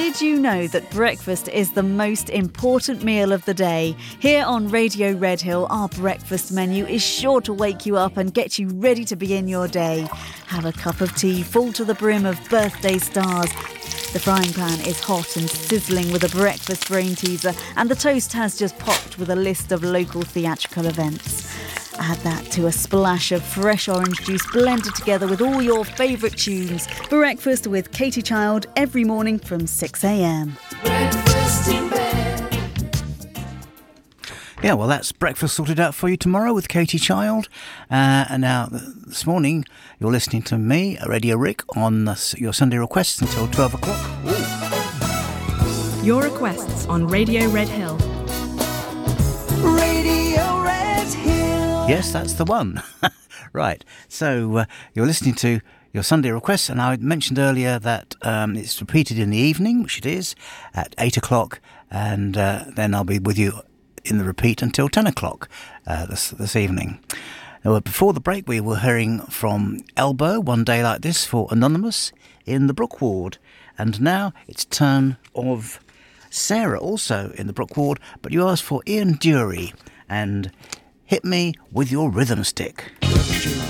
Did you know that breakfast is the most important meal of the day? Here on Radio Redhill, our breakfast menu is sure to wake you up and get you ready to begin your day. Have a cup of tea full to the brim of birthday stars. The frying pan is hot and sizzling with a breakfast brain teaser, and the toast has just popped with a list of local theatrical events. Add that to a splash of fresh orange juice blended together with all your favourite tunes. Breakfast with Katie Child every morning from 6 a.m. Breakfast in bed. Yeah, well, that's breakfast sorted out for you tomorrow with Katie Child. And now, this morning, you're listening to me, Radio Rick, on your Sunday requests until 12 o'clock. Ooh. Your requests on Radio Redhill. Radio Redhill. Yes, that's the one. Right, so you're listening to your Sunday requests, and I mentioned earlier that it's repeated in the evening, which it is, at 8 o'clock, and then I'll be with you in the repeat until 10 o'clock this evening. Now, before the break, we were hearing from Elbow, One Day Like This, for Anonymous in the Brook Ward. And now it's turn of Sarah, also in the Brook Ward, but you asked for Ian Dury and Hit Me With Your Rhythm Stick.